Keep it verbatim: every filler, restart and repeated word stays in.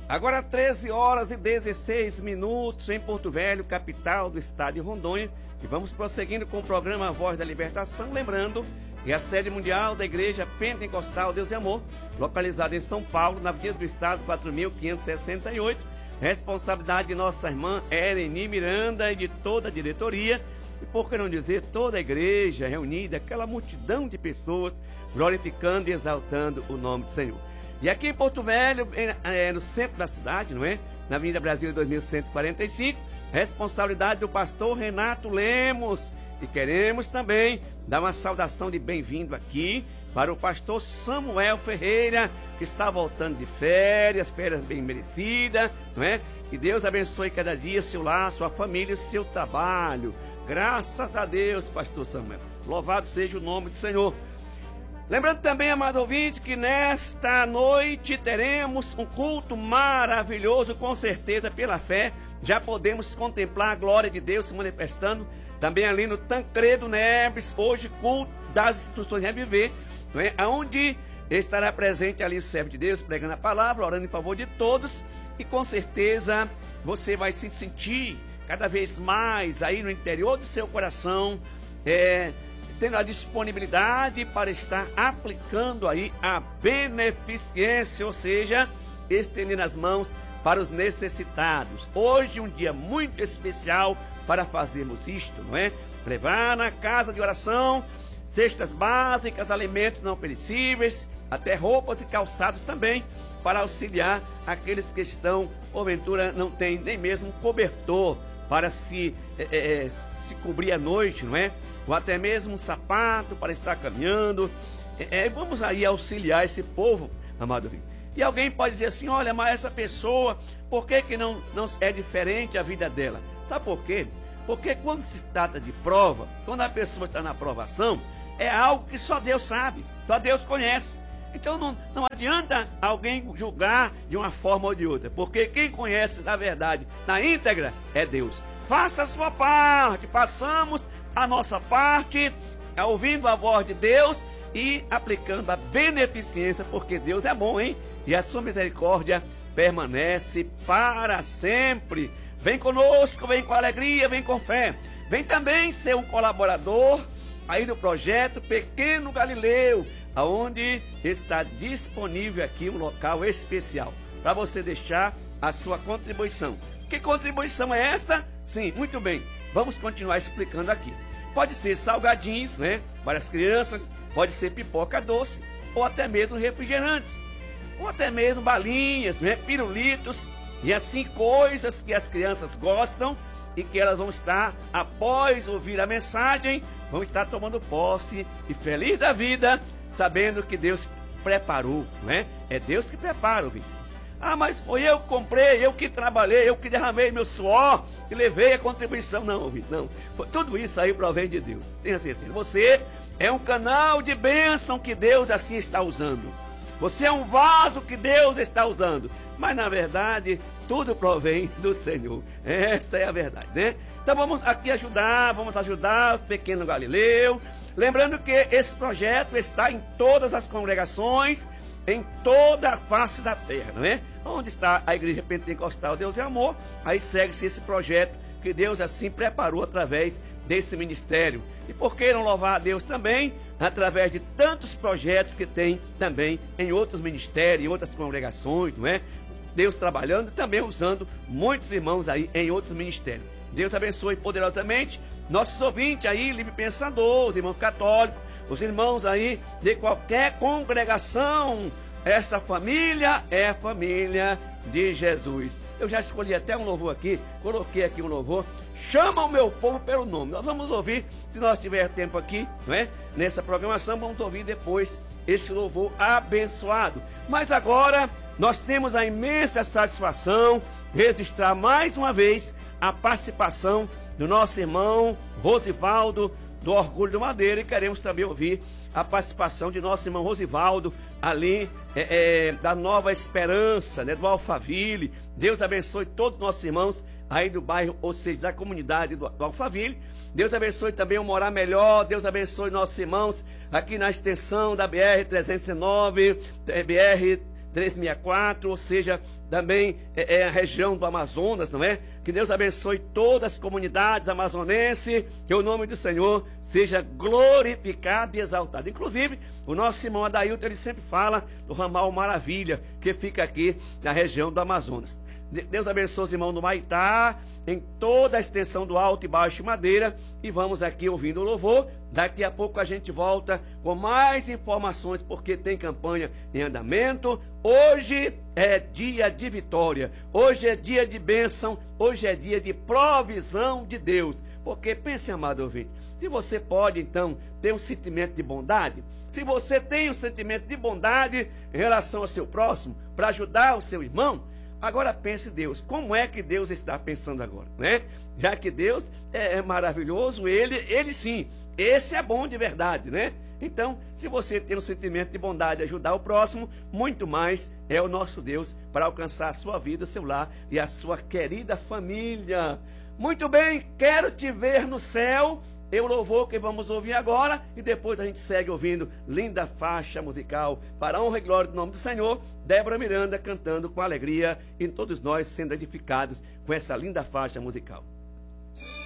Agora treze horas e dezesseis minutos em Porto Velho, capital do estado de Rondônia. E vamos prosseguindo com o programa Voz da Libertação, lembrando que a sede mundial da Igreja Pentecostal Deus e Amor, localizada em São Paulo, na Avenida do Estado quatro mil quinhentos e sessenta e oito, responsabilidade de nossa irmã Ereni Miranda e de toda a diretoria, e por que não dizer toda a igreja reunida, aquela multidão de pessoas glorificando e exaltando o nome do Senhor. E aqui em Porto Velho, é, no centro da cidade, não é? Na Avenida Brasil dois mil cento e quarenta e cinco, responsabilidade do pastor Renato Lemos. E queremos também dar uma saudação de bem-vindo aqui para o pastor Samuel Ferreira, que está voltando de férias, férias bem merecidas, não é? Que Deus abençoe cada dia seu lar, sua família e seu trabalho. Graças a Deus, pastor Samuel. Louvado seja o nome do Senhor. Lembrando também, amado ouvinte, que nesta noite teremos um culto maravilhoso, com certeza, pela fé. Já podemos contemplar a glória de Deus se manifestando também ali no Tancredo Neves, hoje culto das instruções Reviver, não é? Onde estará presente ali o servo de Deus, pregando a palavra, orando em favor de todos, e com certeza você vai se sentir cada vez mais aí no interior do seu coração, é, tendo a disponibilidade para estar aplicando aí a beneficência, ou seja, estendendo as mãos para os necessitados. Hoje um dia muito especial para fazermos isto, não é? Levar na casa de oração cestas básicas, alimentos não perecíveis, até roupas e calçados também, para auxiliar aqueles que estão, porventura, não tem nem mesmo cobertor para se, é, é, se cobrir à noite, não é? Ou até mesmo um sapato para estar caminhando. É, é, vamos aí auxiliar esse povo, amado filho. E alguém pode dizer assim, olha, mas essa pessoa, por que que não, não é diferente a vida dela? Sabe por quê? Porque quando se trata de prova, quando a pessoa está na provação, é algo que só Deus sabe, só Deus conhece. Então não, não adianta alguém julgar de uma forma ou de outra, porque quem conhece na verdade, na íntegra, é Deus. Faça a sua parte, façamos a nossa parte, ouvindo a voz de Deus e aplicando a beneficência, porque Deus é bom, hein? E a sua misericórdia permanece para sempre. Vem conosco, vem com alegria, vem com fé. Vem também ser um colaborador aí do projeto Pequeno Galileu, onde está disponível aqui um local especial para você deixar a sua contribuição. Que contribuição é esta? Sim, muito bem. Vamos continuar explicando aqui. Pode ser salgadinhos, né, para as crianças, pode ser pipoca doce, ou até mesmo refrigerantes, ou até mesmo balinhas, né, pirulitos, e assim coisas que as crianças gostam e que elas vão estar, após ouvir a mensagem, vão estar tomando posse e feliz da vida, sabendo que Deus preparou, né? É Deus que prepara, o vídeo. Ah, mas foi eu que comprei, eu que trabalhei, eu que derramei meu suor, que levei a contribuição. Não, ouvido, não. Tudo isso aí provém de Deus, tenha certeza. Você é um canal de bênção que Deus assim está usando. Você é um vaso que Deus está usando. Mas na verdade, tudo provém do Senhor. Esta é a verdade, né? Então vamos aqui ajudar, vamos ajudar o Pequeno Galileu. Lembrando que esse projeto está em todas as congregações, em toda a face da terra, não é? Onde está a Igreja Pentecostal Deus e Amor, aí segue-se esse projeto que Deus assim preparou através desse ministério. E por que não louvar a Deus também, através de tantos projetos que tem também em outros ministérios, em outras congregações, não é? Deus trabalhando e também usando muitos irmãos aí em outros ministérios. Deus abençoe poderosamente nossos ouvintes aí, livre pensadores, irmãos católicos, os irmãos aí de qualquer congregação. Essa família é a família de Jesus. Eu já escolhi até um louvor aqui, coloquei aqui um louvor, chama o meu povo pelo nome. Nós vamos ouvir, se nós tiver tempo aqui, não é? Nessa programação, vamos ouvir depois esse louvor abençoado. Mas agora, nós temos a imensa satisfação de registrar mais uma vez a participação do nosso irmão Rosivaldo, do Orgulho do Madeira, e queremos também ouvir a participação de nosso irmão Rosivaldo, ali é, é, da Nova Esperança, né, do Alphaville. Deus abençoe todos os nossos irmãos aí do bairro, ou seja, da comunidade do, do Alphaville. Deus abençoe também o Morar Melhor. Deus abençoe nossos irmãos aqui na extensão da B R trezentos e nove, B R trezentos e sessenta e quatro, ou seja, também é, é a região do Amazonas, não é? Que Deus abençoe todas as comunidades amazonenses, que o nome do Senhor seja glorificado e exaltado. Inclusive, o nosso irmão Adailton, ele sempre fala do ramal Maravilha, que fica aqui na região do Amazonas. Deus abençoe os irmãos do Maitá, em toda a extensão do Alto e Baixo Madeira, e vamos aqui ouvindo o louvor. Daqui a pouco a gente volta com mais informações, porque tem campanha em andamento. Hoje é dia de vitória, hoje é dia de bênção, hoje é dia de provisão de Deus. Porque pense, amado ouvinte, se você pode então ter um sentimento de bondade, se você tem um sentimento de bondade em relação ao seu próximo, para ajudar o seu irmão, agora pense Deus, como é que Deus está pensando agora, né? Já que Deus é, é maravilhoso, ele, ele sim, esse é bom de verdade, né? Então, se você tem um sentimento de bondade de ajudar o próximo, muito mais é o nosso Deus para alcançar a sua vida, o seu lar e a sua querida família. Muito bem, quero te ver no céu. Eu louvor que vamos ouvir agora e depois a gente segue ouvindo linda faixa musical para a honra e glória do nome do Senhor. Débora Miranda cantando com alegria e todos nós sendo edificados com essa linda faixa musical.